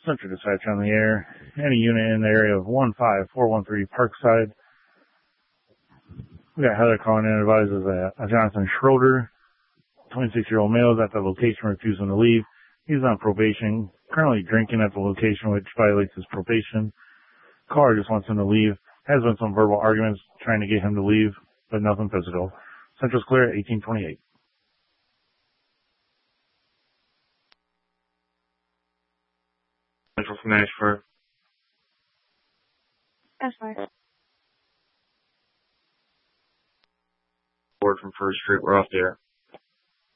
Central Dispatch on the air. Any unit in the area of 15413 Parkside. We got Heather calling in, advises that a Jonathan Schroeder, 26-year-old male, is at the location refusing to leave. He's on probation, currently drinking at the location, which violates his probation. Caller just wants him to leave. Has been some verbal arguments trying to get him to leave, but nothing physical. Central's clear at 1828. Central from Ashford. Ashford. Ford from First Street. We're off the air.